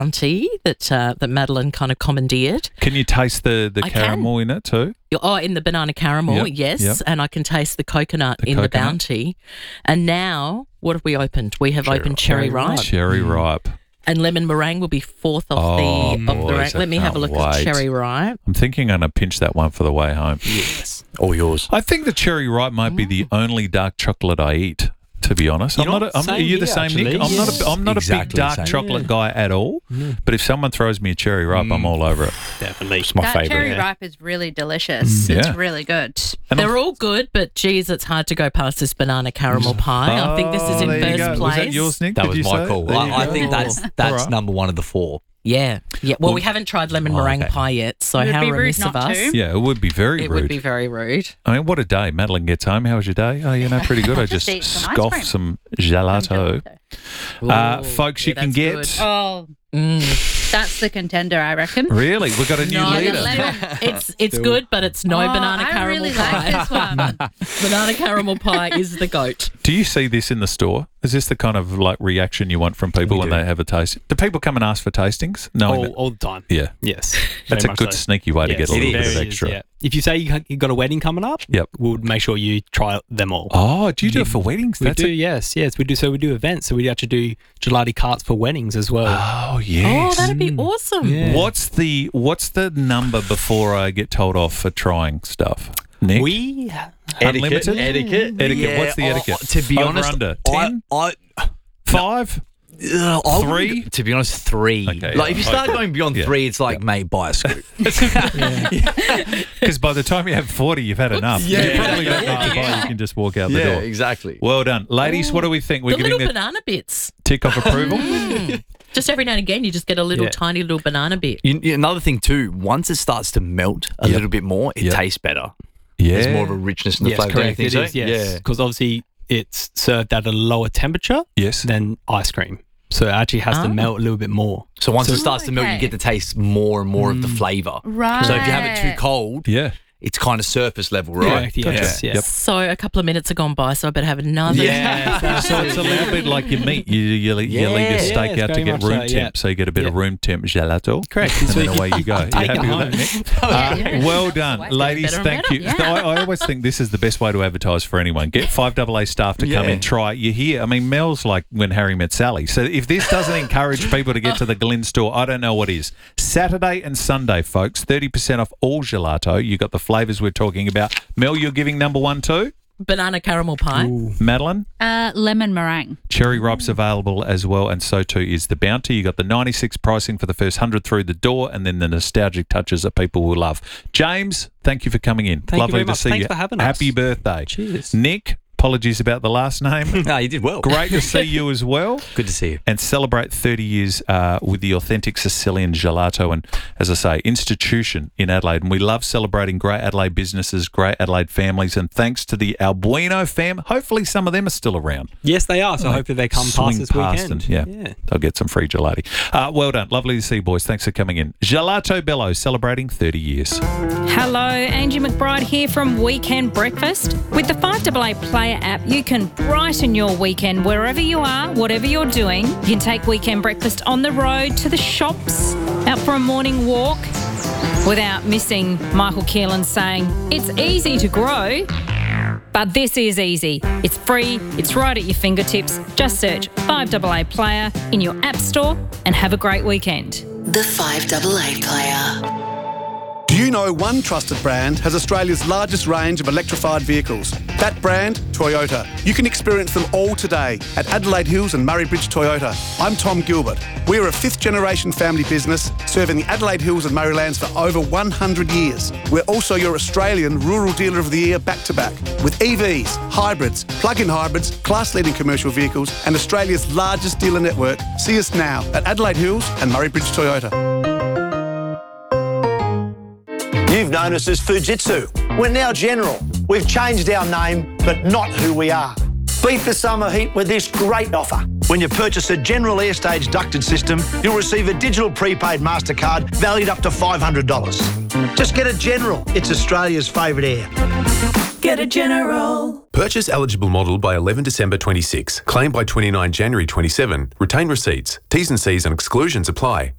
Bounty that Madeline kind of commandeered. Can you taste the caramel in it too? Oh, in the banana caramel, yes. And I can taste the coconut in the Bounty. And now, what have we opened? We have opened Cherry Ripe. Cherry Ripe. And lemon meringue will be fourth off the rank. Let me have a look at Cherry Ripe. I'm thinking I'm going to pinch that one for the way home. Yes. All yours. I think the Cherry Ripe might be the only dark chocolate I eat, to be honest. Are you the same, actually. Nick? I'm not Exactly a big dark chocolate guy at all. But if someone throws me a Cherry Ripe, I'm all over it. Definitely. It's my favourite. Cherry Ripe is really delicious. It's really good. And they're all good, but geez, it's hard to go past this banana caramel pie. I think this is in first place. Was that yours, Nick? That was my call. I think that's number one of the four. Yeah. Well, we haven't tried lemon meringue pie yet, so how remiss of us. Yeah, it would be very rude. It would be very rude. I mean, what a day. Madeline gets home. How was your day? Oh, pretty good. I just scoffed some gelato. Folks, you can get... Good. Oh, that's the contender, I reckon. Really? We've got a new leader. It's good, but it's banana caramel I really pie. like this one. Banana caramel pie is the goat. Do you see this in the store? Is this the kind of reaction you want from people when they have a taste? Do people come and ask for tastings? All the time. Yeah. Yes. That's a good sneaky way to get a little bit of extra. Yeah. If you say you got a wedding coming up, we'll make sure you try them all. Oh, do you do it for weddings? We do, yes. We do. So we do events. So we actually do gelati carts for weddings as well. Oh, yes. Oh, that'd be awesome. Yeah. What's the number before I get told off for trying stuff? Nick? Unlimited? Etiquette. Yeah. What's the etiquette? To be honest, under 10? 5? 3? To be honest, 3. Okay, if you start going beyond 3, it's like, mate, buy a scoop. Because by the time you have 40, you've had enough. You probably don't need to buy. You can just walk out the door. Exactly. Well done. Ladies, what do we think? We're the giving little the banana bits. tick of approval? Just every now and again, you just get a little tiny little banana bit. Another thing too, once it starts to melt a little bit more, it tastes better. Yeah. There's more of a richness in the flavour. Correct. It is, yes. Because obviously it's served at a lower temperature than ice cream. So it actually has to melt a little bit more. So once it starts to melt, you get to taste more and more of the flavour. Right. So if you have it too cold, it's kind of surface level, right? Yes. So a couple of minutes have gone by, so I better have another. So it's a little bit like your meat. You leave your steak out to get room temp, so you get a bit of room temp gelato. Correct. And then away you go. You happy with that, Nick? Well done. Ladies, thank you. Yeah. I always think this is the best way to advertise for anyone. Get 5AA staff to come in, try it. You're here. I mean, Mel's like when Harry met Sally. So if this doesn't encourage people to get to the Glen store, I don't know what is. Saturday and Sunday, folks, 30% off all gelato. You got the flavours we're talking about. Mel, you're giving number 1 too? Banana caramel pie. Ooh. Madeline? Lemon meringue. Cherry Ripe's available as well, and so too is the Bounty. You got the 96 pricing for the first 100 through the door, and then the nostalgic touches that people will love. James, thank you for coming in. Thank Lovely you very to much. see Thanks you. for having us. Happy birthday. Cheers. Nick, apologies about the last name. No, you did well. Great to see you as well. Good to see you. And celebrate 30 years with the authentic Sicilian gelato and, as I say, institution in Adelaide. And we love celebrating great Adelaide businesses, great Adelaide families. And thanks to the Albuino fam, hopefully some of them are still around. Yes, they are. So hopefully they come past this weekend. And, they'll get some free gelati. Well done. Lovely to see you, boys. Thanks for coming in. Gelato Bello, celebrating 30 years. Hello, Angie McBride here from Weekend Breakfast. With the 5AA Player app, you can brighten your weekend wherever you are, whatever you're doing. You can take Weekend Breakfast on the road, to the shops, out for a morning walk, without missing Michael Keelan saying, it's easy to grow, but this is easy. It's free, it's right at your fingertips. Just search 5AA Player in your app store and have a great weekend. The 5AA Player. Do you know one trusted brand has Australia's largest range of electrified vehicles? That brand, Toyota. You can experience them all today at Adelaide Hills and Murray Bridge Toyota. I'm Tom Gilbert. We're a 5th generation family business serving the Adelaide Hills and Murraylands for over 100 years. We're also your Australian Rural Dealer of the Year back-to-back with EVs, hybrids, plug-in hybrids, class-leading commercial vehicles and Australia's largest dealer network. See us now at Adelaide Hills and Murray Bridge Toyota. You've known us as Fujitsu. We're now General. We've changed our name, but not who we are. Beat the summer heat with this great offer. When you purchase a General Airstage ducted system, you'll receive a digital prepaid MasterCard valued up to $500. Just get a General. It's Australia's favourite air. Get a General. Purchase eligible model by 11 December 26. Claim by 29 January 27. Retain receipts. T's and C's and exclusions apply.